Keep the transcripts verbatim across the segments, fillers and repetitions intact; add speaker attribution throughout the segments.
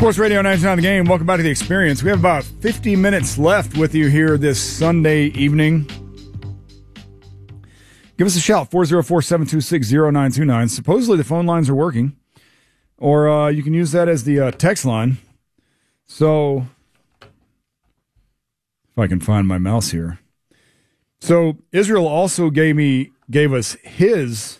Speaker 1: Sports Radio ninety-nine The Game. Welcome back to The Experience. We have about fifty minutes left with you here this Sunday evening. Give us a shout, four oh four, seven two six, oh nine two nine. Supposedly the phone lines are working, or uh, you can use that as the uh, text line. So, if I can find my mouse here. So, Israel also gave me gave us his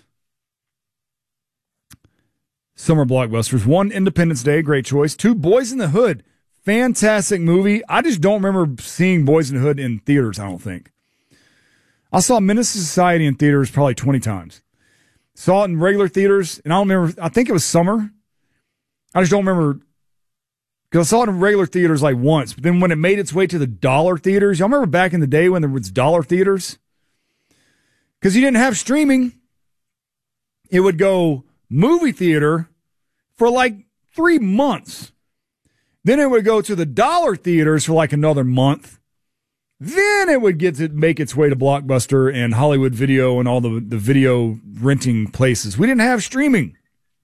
Speaker 1: summer blockbusters. One, Independence Day, great choice. Two, Boys in the Hood, fantastic movie. I just don't remember seeing Boys in the Hood in theaters, I don't think. I saw Menace to Society in theaters probably twenty times. Saw it in regular theaters, and I don't remember, I think it was summer. I just don't remember, because I saw it in regular theaters like once, but then when it made its way to the dollar theaters, y'all remember back in the day when there was dollar theaters? Because you didn't have streaming. It would go movie theater for like three months. Then it would go to the dollar theaters for like another month. Then it would get to make its way to Blockbuster and Hollywood Video and all the, the video renting places. We didn't have streaming.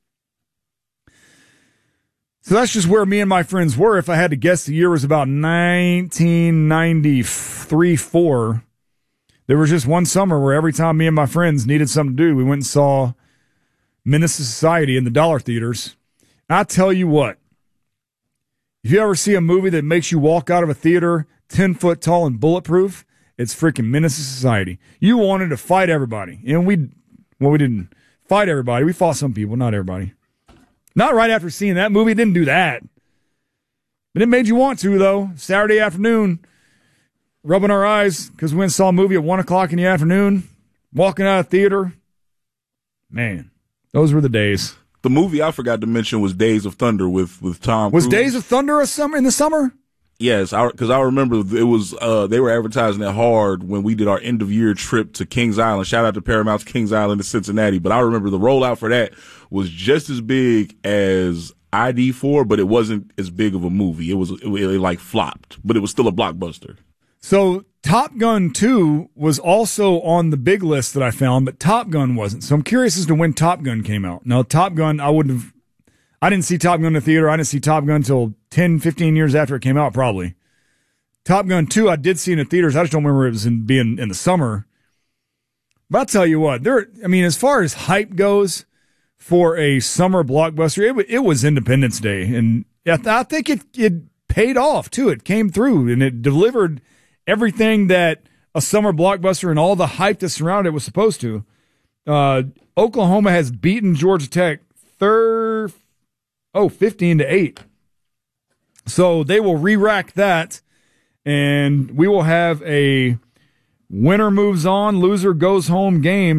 Speaker 1: So that's just where me and my friends were. If I had to guess, the year was about nineteen ninety-three, four. There was just one summer where every time me and my friends needed something to do, we went and saw Menace to Society in the dollar theaters. I tell you what, if you ever see a movie that makes you walk out of a theater ten foot tall and bulletproof, it's freaking Menace to Society. You wanted to fight everybody. And we, well, we didn't fight everybody. We fought some people, not everybody. Not right after seeing that movie. It didn't do that. But it made you want to, though. Saturday afternoon, rubbing our eyes because we went and saw a movie at one o'clock in the afternoon, walking out of theater. Man. Those were the days.
Speaker 2: The movie I forgot to mention was Days of Thunder with, with Tom
Speaker 1: Was
Speaker 2: Cruise.
Speaker 1: Days of Thunder a summer in the summer?
Speaker 2: Yes, because I, I remember it was uh, they were advertising it hard when we did our end of year trip to Kings Island. Shout out to Paramount's Kings Island to Cincinnati. But I remember the rollout for that was just as big as I D four, but it wasn't as big of a movie. It was it, it like flopped, but it was still a blockbuster.
Speaker 1: So Top Gun two was also on the big list that I found, but Top Gun wasn't. So I'm curious as to when Top Gun came out. Now, Top Gun, I wouldn't have, I didn't see Top Gun in the theater. I didn't see Top Gun until ten, fifteen years after it came out, probably. Top Gun two, I did see in the theaters. I just don't remember it was in, being in the summer. But I'll tell you what, there, I mean, as far as hype goes for a summer blockbuster, it, it was Independence Day. And I think it, it paid off, too. It came through, and it delivered everything that a summer blockbuster and all the hype that surrounded it was supposed to. Uh, Oklahoma has beaten Georgia Tech third, oh, fifteen to eight. So they will re-rack that, and we will have a winner moves on, loser goes home game